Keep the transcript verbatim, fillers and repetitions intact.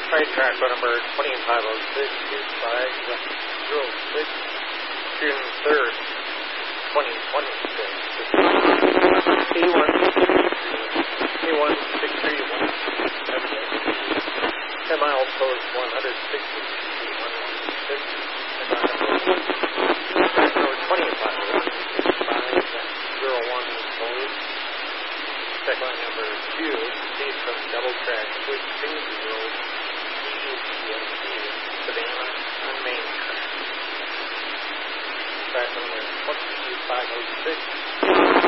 Right track number twenty-five oh six is five zero six, June third, twenty twenty-six. A one A one six three one seven eight. ten mile post one hundred sixty, one one six. Track number twenty-five oh six, five zero one post. Check line number two, proceed from double track switch Kingsley Road, Savannah on Main Track. Track number twenty-five oh six.